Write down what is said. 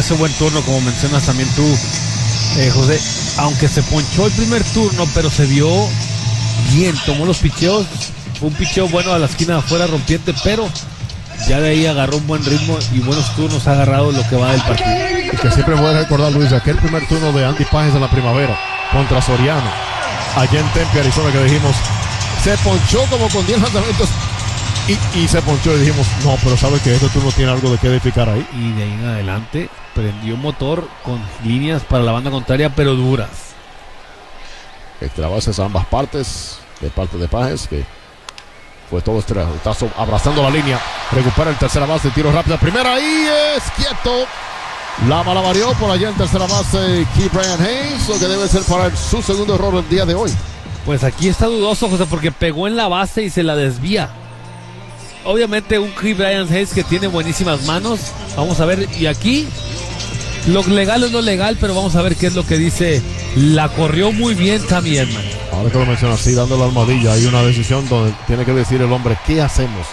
ese buen turno, como mencionas también tú, José. Aunque se ponchó el primer turno, pero se vio bien, tomó los picheos. Fue un picheo bueno a la esquina de afuera, rompiente, pero ya de ahí agarró un buen ritmo y buenos turnos ha agarrado lo que va del partido. Y que siempre voy a recordar, Luis, aquel primer turno de Andy Páez en la primavera contra Soriano, allá en Tempe, Arizona, que dijimos, se ponchó como con 10 lanzamientos y se ponchó y dijimos, no, pero sabe que este turno tiene algo de qué edificar ahí. Y de ahí en adelante prendió motor con líneas para la banda contraria, pero duras. Extra bases a ambas partes, de parte de Páez, que fue todo está abrazando la línea, recupera el tercera base, tiro rápido, primera y es quieto. La malavarió por allá en tercera base Key Brian Hayes, lo que debe ser para su segundo error el día de hoy. Pues aquí está dudoso, José, porque pegó en la base y se la desvía. Obviamente un Key Brian Hayes que tiene buenísimas manos. Vamos a ver, y aquí lo legal es lo legal, pero vamos a ver qué es lo que dice. La corrió muy bien Tommy Edman. Ahora que lo mencionas así, dando la almohadilla, hay una decisión donde tiene que decir el hombre, ¿qué hacemos?